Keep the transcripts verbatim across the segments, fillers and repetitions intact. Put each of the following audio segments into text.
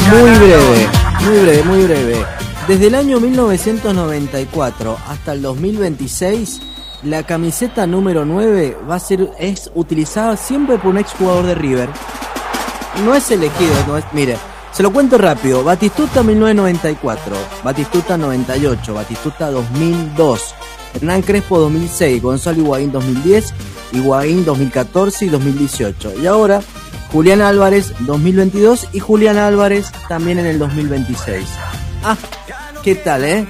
Muy breve, muy breve, muy breve. Desde el año mil novecientos noventa y cuatro hasta el dos mil veintiséis, la camiseta número nueve va a ser, es utilizada siempre por un exjugador de River. No es elegido, no es, mire, se lo cuento rápido. Batistuta mil novecientos noventa y cuatro, Batistuta noventa y ocho, Batistuta dos mil dos, Hernán Crespo dos mil seis, Gonzalo Higuaín dos mil diez, Higuaín dos mil catorce y dos mil dieciocho. Y ahora Julián Álvarez dos mil veintidós y Julián Álvarez también en el dos mil veintiséis. Ah, ¿qué tal, eh?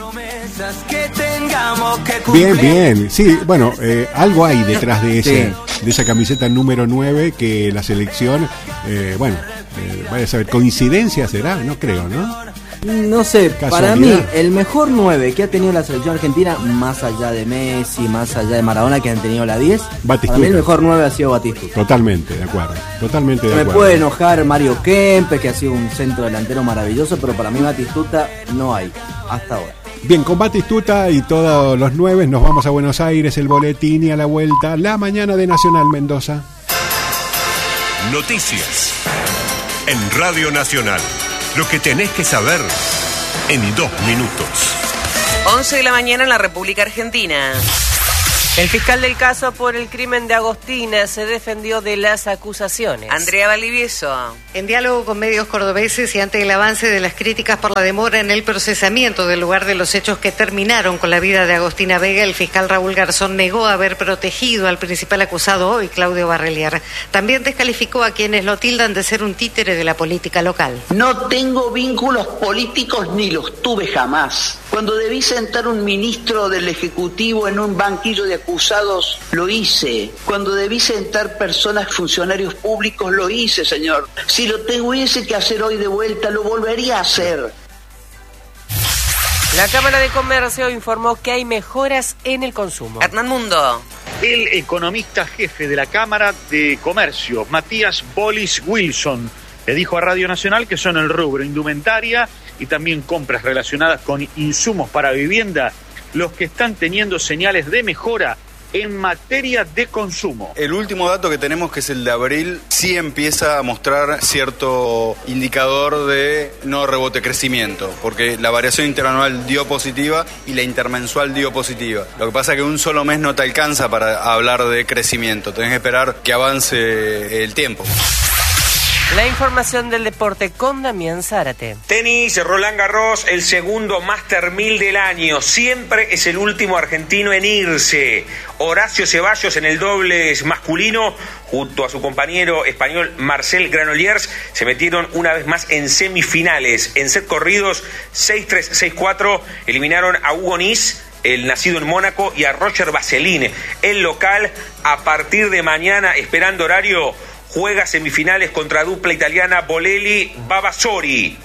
Bien, bien. Sí, bueno, eh, algo hay detrás de, ese, sí. de esa camiseta número nueve que la selección, eh, bueno, eh, vaya a saber, ¿coincidencia será? No creo, ¿no? No sé, para mí el mejor nueve que ha tenido la selección argentina, más allá de Messi, más allá de Maradona, que han tenido la diez, Batistuta. Para mí el mejor nueve ha sido Batistuta. Totalmente, de acuerdo, totalmente de Me acuerdo. puede enojar Mario Kempes, que ha sido un centro delantero maravilloso, pero para mí Batistuta no hay, hasta ahora. Bien, con Batistuta y todos los nueve nos vamos a Buenos Aires, el boletín y a la vuelta, la mañana de Nacional Mendoza. Noticias en Radio Nacional. Lo que tenés que saber en dos minutos. once de la mañana en la República Argentina. El fiscal del caso por el crimen de Agostina se defendió de las acusaciones. Andrea Valdivieso. En diálogo con medios cordobeses y ante el avance de las críticas por la demora en el procesamiento del lugar de los hechos que terminaron con la vida de Agostina Vega, el fiscal Raúl Garzón negó haber protegido al principal acusado hoy, Claudio Barrelier. También descalificó a quienes lo tildan de ser un títere de la política local. No tengo vínculos políticos ni los tuve jamás. Cuando debí sentar un ministro del Ejecutivo en un banquillo de acusados, lo hice. Cuando debí sentar personas, funcionarios públicos, lo hice, señor. Si lo tuviese que hacer hoy de vuelta, lo volvería a hacer. La Cámara de Comercio informó que hay mejoras en el consumo. Hernán Mundo. El economista jefe de la Cámara de Comercio, Matías Bolis Wilson, le dijo a Radio Nacional que son el rubro indumentaria y también compras relacionadas con insumos para vivienda los que están teniendo señales de mejora en materia de consumo. El último dato que tenemos, que es el de abril, sí empieza a mostrar cierto indicador de no rebote crecimiento, porque la variación interanual dio positiva y la intermensual dio positiva. Lo que pasa es que un solo mes no te alcanza para hablar de crecimiento, tenés que esperar que avance el tiempo. La información del deporte con Damián Zárate. Tenis, Roland Garros, el segundo Master mil del año. Siempre es el último argentino en irse. Horacio Ceballos en el dobles masculino, junto a su compañero español Marcel Granollers, se metieron una vez más en semifinales. En set corridos, seis tres, seis cuatro, eliminaron a Hugo Nis, el nacido en Mónaco, y a Roger Vasselin. El local, a partir de mañana, esperando horario, juega semifinales contra dupla italiana Bolelli-Babasori.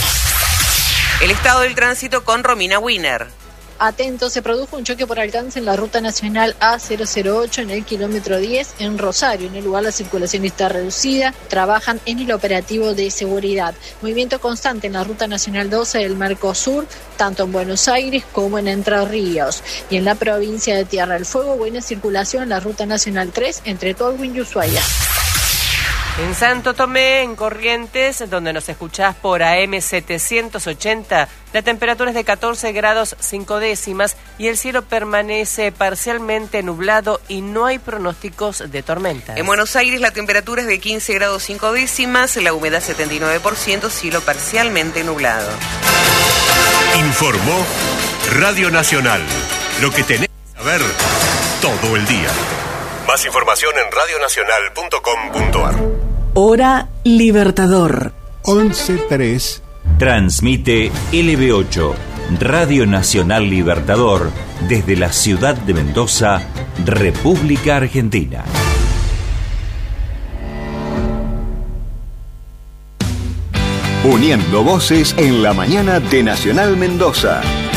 El estado del tránsito con Romina Wiener. Atento, se produjo un choque por alcance en la ruta nacional A cero cero ocho en el kilómetro diez en Rosario. En el lugar la circulación está reducida, trabajan en el operativo de seguridad. Movimiento constante en la ruta nacional doce del Mercosur, tanto en Buenos Aires como en Entre Ríos. Y en la provincia de Tierra del Fuego, buena circulación en la ruta nacional tres entre Tolwyn y Ushuaia. En Santo Tomé, en Corrientes, donde nos escuchás por A M setecientos ochenta, la temperatura es de catorce grados cinco décimas y el cielo permanece parcialmente nublado y no hay pronósticos de tormentas. En Buenos Aires la temperatura es de quince grados cinco décimas, la humedad setenta y nueve por ciento, cielo parcialmente nublado. Informó Radio Nacional. Lo que tenés que saber todo el día. Más información en radio nacional punto com punto a r. Hora Libertador. once tres. Transmite L B ocho, Radio Nacional Libertador, desde la ciudad de Mendoza, República Argentina. Uniendo voces en la mañana de Nacional Mendoza.